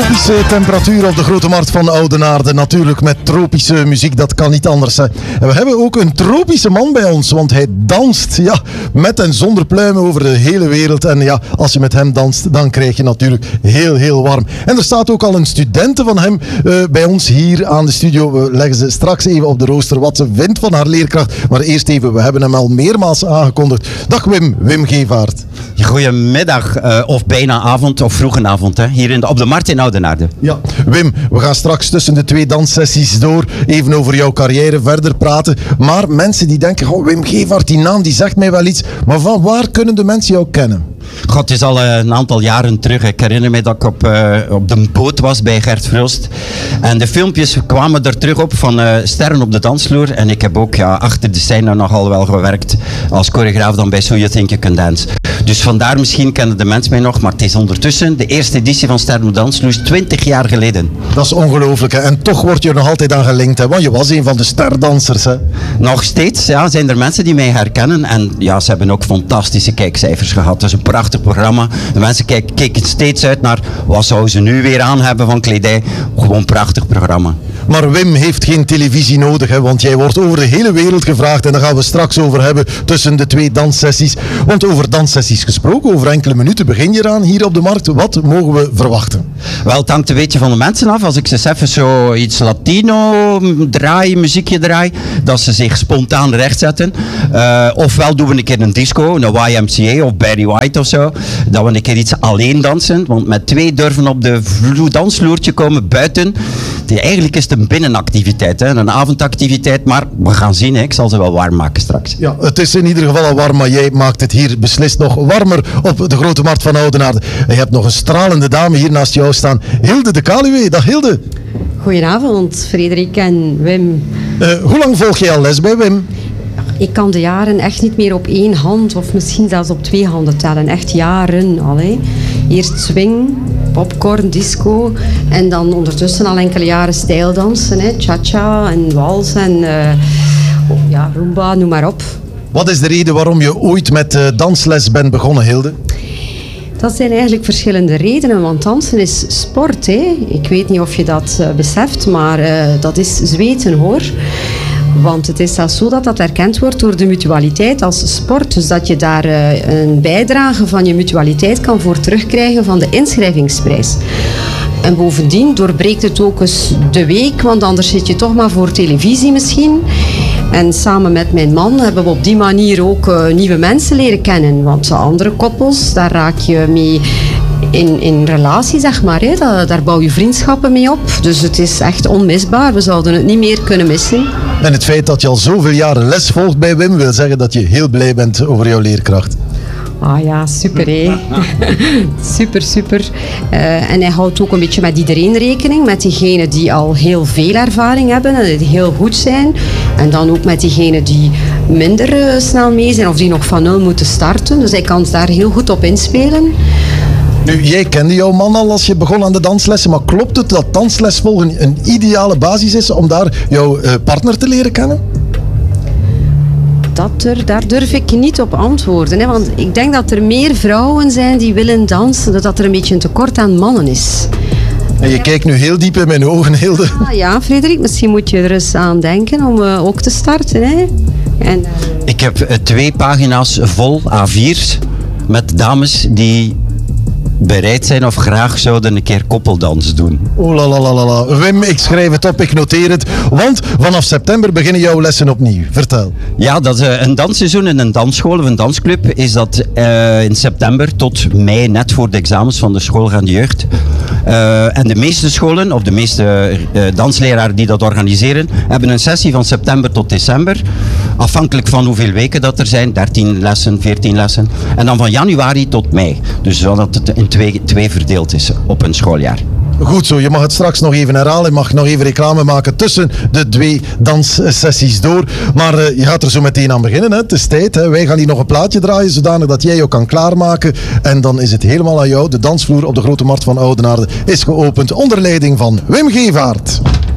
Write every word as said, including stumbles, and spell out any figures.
Tropische temperatuur op de Grote Markt van Oudenaarde. Natuurlijk met tropische muziek, dat kan niet anders. Hè. En we hebben ook een tropische man bij ons, want hij danst ja, met en zonder pluimen over de hele wereld. En ja, als je met hem danst, dan krijg je natuurlijk heel, heel warm. En er staat ook al een studente van hem uh, bij ons hier aan de studio. We leggen ze straks even op de rooster wat ze vindt van haar leerkracht. Maar eerst even, we hebben hem al meermaals aangekondigd. Dag Wim, Wim Gevaert. Goedemiddag, uh, of bijna avond of vroege avond, hè, hier in de, op de Markt in Oudenaarde. Ja, Wim, we gaan straks tussen de twee danssessies door even over jouw carrière verder praten. Maar mensen die denken, oh, Wim Gevaert, die naam die zegt mij wel iets. Maar van waar kunnen de mensen jou kennen? God, het is al uh, een aantal jaren terug. Ik herinner me dat ik op, uh, op de boot was bij Gert Vroost. En de filmpjes kwamen er terug op van uh, Sterren op de dansvloer. En ik heb ook ja, achter de scène nogal wel gewerkt als choreograaf dan bij So You Think You Can Dance. Dus vandaar misschien kennen de mensen mij nog. Maar het is ondertussen de eerste editie van Sterren op de dansvloer, twintig jaar geleden. Dat is ongelooflijk. Hè? En toch word je er nog altijd aan gelinkt. Hè? Want je was een van de sterdansers. Hè? Nog steeds ja, zijn er mensen die mij herkennen. En ja, ze hebben ook fantastische kijkcijfers gehad. Dat is een prachtig programma. De mensen kijken, kijken steeds uit naar wat zouden ze nu weer aan hebben van kledij. Gewoon een prachtig programma. Maar Wim heeft geen televisie nodig, hè, want jij wordt over de hele wereld gevraagd en daar gaan we straks over hebben tussen de twee danssessies. Want over danssessies gesproken, over enkele minuten begin je eraan hier op de Markt. Wat mogen we verwachten? Wel, het hangt een beetje van de mensen af. Als ik ze even zo iets Latino draai, muziekje draai, dat ze zich spontaan rechtzetten. Uh, ofwel doen we een keer een disco, een Y M C A of Barry White of zo. Dat we een keer iets alleen dansen, want met twee durven op de dansvloertje komen buiten. Die, eigenlijk is het een binnenactiviteit, hè, een avondactiviteit, maar we gaan zien, hè. Ik zal ze wel warm maken straks. Ja, het is in ieder geval al warm, maar jij maakt het hier beslist nog warmer op de Grote Markt van Oudenaarde. En je hebt nog een stralende dame hier naast jou staan, Hilde de Kaluwe. Dag Hilde. Goedenavond, Frederik en Wim. Uh, hoe lang volg jij al les bij Wim? Ik kan de jaren echt niet meer op één hand of misschien zelfs op twee handen tellen. Echt jaren al. Hè. Eerst swing, popcorn, disco en dan ondertussen al enkele jaren stijldansen. Hè. Cha-cha en wals en uh, ja, rumba, noem maar op. Wat is de reden waarom je ooit met uh, dansles bent begonnen, Hilde? Dat zijn eigenlijk verschillende redenen, want dansen is sport. Hè. Ik weet niet of je dat uh, beseft, maar uh, dat is zweten hoor. Want het is zelfs zo dat dat erkend wordt door de mutualiteit als sport. Dus dat je daar uh, een bijdrage van je mutualiteit kan voor terugkrijgen van de inschrijvingsprijs. En bovendien doorbreekt het ook eens de week, want anders zit je toch maar voor televisie misschien. En samen met mijn man hebben we op die manier ook uh, nieuwe mensen leren kennen. Want andere koppels, daar raak je mee in, in relatie, zeg maar. Hè. Daar, daar bouw je vriendschappen mee op. Dus het is echt onmisbaar. We zouden het niet meer kunnen missen. En het feit dat je al zoveel jaren les volgt bij Wim wil zeggen dat je heel blij bent over jouw leerkracht. Ah ja, super hé. super, super. Uh, en hij houdt ook een beetje met iedereen rekening. Met diegenen die al heel veel ervaring hebben en die heel goed zijn. En dan ook met diegenen die minder uh, snel mee zijn of die nog van nul moeten starten. Dus hij kan daar heel goed op inspelen. Nu, jij kende jouw man al als je begon aan de danslessen, maar klopt het dat dansles volgen een ideale basis is om daar jouw uh, partner te leren kennen? Dat er, daar durf ik niet op antwoorden. Hè, want ik denk dat er meer vrouwen zijn die willen dansen, dat er een beetje een tekort aan mannen is. En je kijkt nu heel diep in mijn ogen, Hilde. Ah, ja, Frederik, misschien moet je er eens aan denken om uh, ook te starten. Hè. En, uh... Ik heb uh, twee pagina's vol A vier's met dames die bereid zijn of graag zouden een keer koppeldans doen. Oh la la la la. Wim, ik schrijf het op, ik noteer het. Want vanaf september beginnen jouw lessen opnieuw. Vertel. Ja, dat is uh, een dansseizoen in een dansschool of een dansclub is dat uh, in september tot mei, net voor de examens van de schoolgaande jeugd. Uh, en de meeste scholen, of de meeste uh, dansleraren die dat organiseren, hebben een sessie van september tot december. Afhankelijk van hoeveel weken dat er zijn, dertien lessen, veertien lessen. En dan van januari tot mei. Dus zodat het in twee, twee verdeeld is op een schooljaar. Goed zo, je mag het straks nog even herhalen. Je mag nog even reclame maken tussen de twee danssessies door. Maar uh, je gaat er zo meteen aan beginnen. Hè. Het is tijd. Hè. Wij gaan hier nog een plaatje draaien, zodanig dat jij je kan klaarmaken. En dan is het helemaal aan jou. De dansvloer op de Grote Markt van Oudenaarde is geopend onder leiding van Wim Gevaert.